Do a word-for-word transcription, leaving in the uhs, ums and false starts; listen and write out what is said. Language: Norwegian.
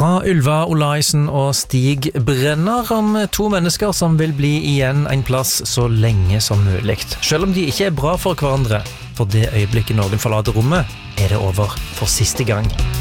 Fra Ylva Olaisen og Stig Brenner om to mennesker som vil bli igjen en plass så lenge som mulig. Selv om de ikke er bra for hverandre, for det øyeblikket noen forlater rommet, er det over for siste gang.